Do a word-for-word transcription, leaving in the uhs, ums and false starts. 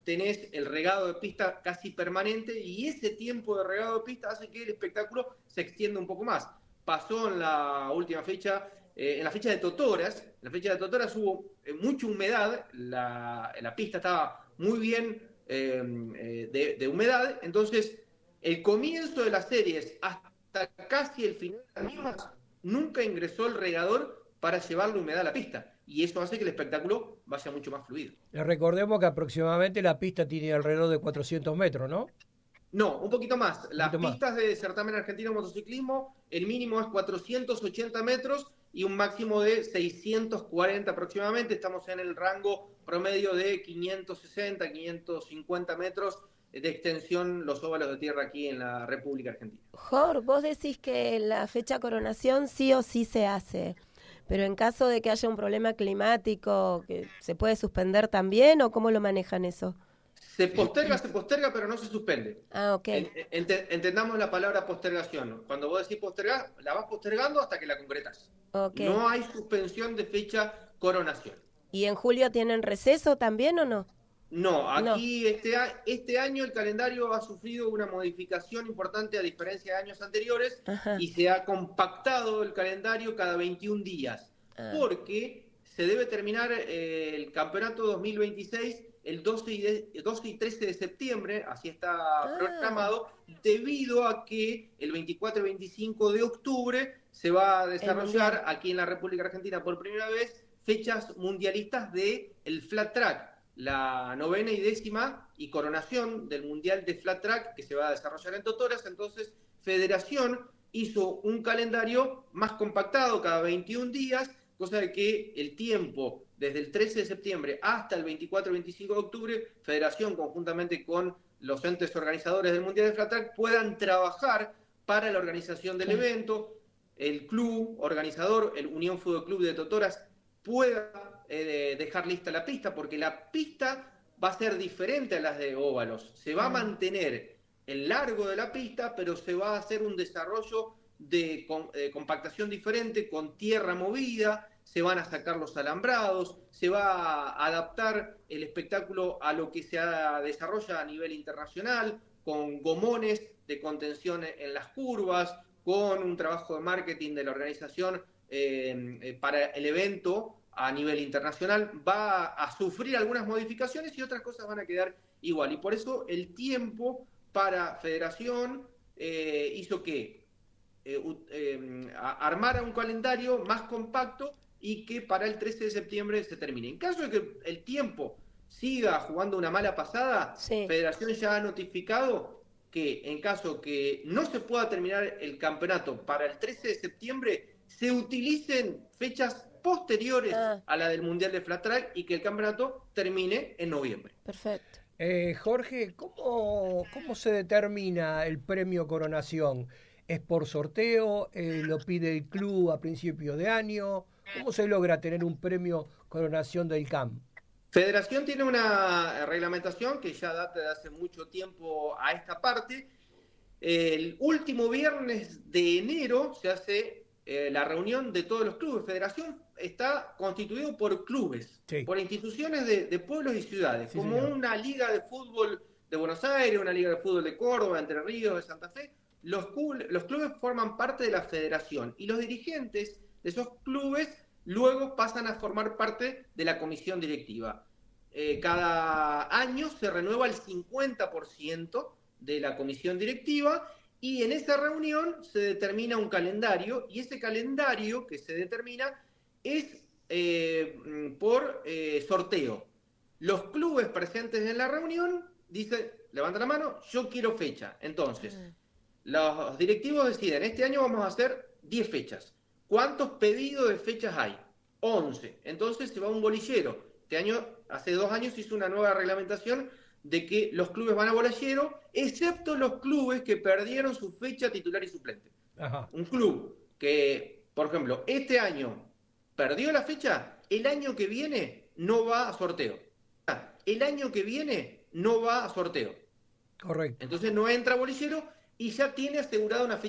tenés el regado de pista casi permanente y ese tiempo de regado de pista hace que el espectáculo se extienda un poco más. Pasó en la última fecha, eh, en la fecha de Totoras, en la fecha de Totoras hubo eh, mucha humedad, la, la pista estaba muy bien eh, eh, de, de humedad, entonces el comienzo de las series hasta casi el final de las mismas, nunca ingresó el regador para llevar la humedad a la pista. Y eso hace que el espectáculo vaya mucho más fluido. Les recordemos que aproximadamente la pista tiene alrededor de cuatrocientos metros, ¿no? No, un poquito más. Un Las poquito más. pistas de certamen argentino de motociclismo, el mínimo es cuatrocientos ochenta metros y un máximo de seiscientos cuarenta aproximadamente. Estamos en el rango promedio de quinientos sesenta, quinientos cincuenta metros de extensión los óvalos de tierra aquí en la República Argentina. Jor, vos decís que la fecha coronación sí o sí se hace, pero en caso de que haya un problema climático, ¿que ¿se puede suspender también o cómo lo manejan eso? Se posterga, se posterga, pero no se suspende. Ah, ok. Ent- entendamos la palabra postergación. Cuando vos decís postergar, la vas postergando hasta que la concretas. Ok. No hay suspensión de fecha coronación. ¿Y en julio tienen receso también o no? No, No. aquí este, este año el calendario ha sufrido una modificación importante a diferencia de años anteriores Ajá. y se ha compactado el calendario cada veintiún días, Ah. porque se debe terminar eh, el campeonato dos mil veintiséis el doce y, de, doce y trece de septiembre, así está Ah. programado, debido a que el veinticuatro y veinticinco de octubre se va a El mundial. desarrollar aquí en la República Argentina por primera vez fechas mundialistas del el flat track, la novena y décima y coronación del Mundial de Flat Track que se va a desarrollar en Totoras. Entonces, Federación hizo un calendario más compactado cada veintiún días, cosa de que el tiempo desde el trece de septiembre hasta el veinticuatro y veinticinco de octubre, Federación conjuntamente con los entes organizadores del Mundial de Flat Track puedan trabajar para la organización del Claro. evento, el club organizador, el Unión Fútbol Club de Totoras, pueda eh, dejar lista la pista, porque la pista va a ser diferente a las de óvalos. Se va a Ah. mantener el largo de la pista, pero se va a hacer un desarrollo de, de compactación diferente, con tierra movida, se van a sacar los alambrados, se va a adaptar el espectáculo a lo que se desarrolla a nivel internacional, con gomones de contención en las curvas, con un trabajo de marketing de la organización eh, para el evento a nivel internacional. Va a sufrir algunas modificaciones y otras cosas van a quedar igual. Y por eso el tiempo para Federación eh, hizo que eh, eh, armara un calendario más compacto y que para el trece de septiembre se termine. En caso de que el tiempo siga jugando una mala pasada, Sí. Federación ya ha notificado que en caso que no se pueda terminar el campeonato para el trece de septiembre, se utilicen fechas posteriores Ah, a la del Mundial de Flat Track y que el campeonato termine en noviembre. perfecto. Eh, Jorge, ¿cómo, ¿cómo se determina el premio Coronación? ¿Es por sorteo? Eh, ¿Lo pide el club a principio de año? ¿Cómo se logra tener un premio Coronación del C A M? Federación tiene una reglamentación que ya data de hace mucho tiempo a esta parte. El último viernes de enero se hace eh, la reunión de todos los clubes. Federación está constituido por clubes, Sí, por instituciones de, de pueblos y ciudades, sí, como señor. una liga de fútbol de Buenos Aires, una liga de fútbol de Córdoba, Entre Ríos, de Santa Fe. Los, los clubes forman parte de la federación y los dirigentes de esos clubes luego pasan a formar parte de la comisión directiva. Eh, cada año se renueva el cincuenta por ciento de la comisión directiva y en esa reunión se determina un calendario y ese calendario que se determina es eh, por eh, sorteo. Los clubes presentes en la reunión dicen, levanta la mano, yo quiero fecha. Entonces, Ah. los directivos deciden, este año vamos a hacer diez fechas. ¿Cuántos pedidos de fechas hay? once. Entonces se va un bolillero. Este año, hace dos años, hizo una nueva reglamentación de que los clubes van a bolillero, excepto los clubes que perdieron su fecha titular y suplente. Ajá, Un club que, por ejemplo, este año perdió la fecha, el año que viene no va a sorteo. El año que viene no va a sorteo. correcto. Entonces no entra bolillero y ya tiene asegurada una fecha